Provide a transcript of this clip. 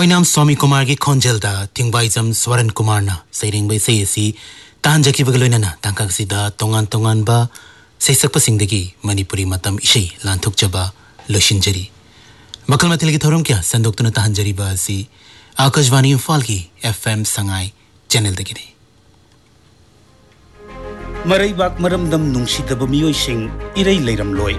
ओइनाम स्वामी कुमार की खोंजेलदा थिंगबाइजम स्वरण कुमार ना सैरिंगबै सैसी तांजकी बगलोइना तांकासिदा तोंगान तोंगान बा सैसकपसिंगदगी मणिपुरी मतम इशै लांथुकचबा लोशिंजरी मकल मथिलगी थौरम क्या संदोक्तुना तांजरी बासी आकाशवाणी इम्फाल की एफएम संगाई चैनल दगिने मरैबाक मरमदम नुंगसिदब मियोइसिंग इरै लैरमलोय